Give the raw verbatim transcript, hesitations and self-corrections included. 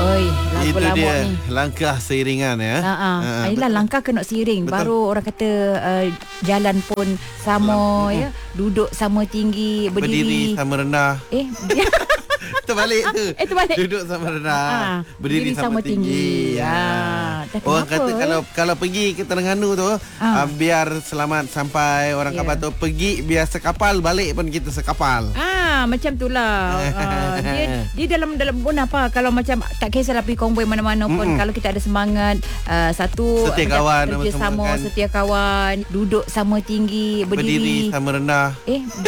Oi, lagu Itu lama dia ni. langkah seiringan ya. Ha ah. Ha, Ayolah, langkah kena seiring. Betul. Baru orang kata uh, jalan pun sama ya. Duduk sama tinggi, berdiri berdiri, sama rendah. eh Terbalik tu. Eh, terbalik. Duduk sama rendah, Ah, berdiri, sama, tinggi. Ah, Ah. dah Orang kenapa, kata eh? kalau kalau pergi ke Terengganu tu, Ah. ah, biar selamat sampai. Orang Ya. kata pergi biar sekapal, balik pun kita sekapal. Ah, macam itulah. uh, dia dia dalam dalam pun apa, kalau macam tak kisahlah pergi konvoi mana-mana pun, Mm-mm. kalau kita ada semangat, uh, satu Setia macam kawan, kerja sama-sama sama, kan. setia kawan, duduk sama tinggi, Berdiri berdiri, sama rendah. eh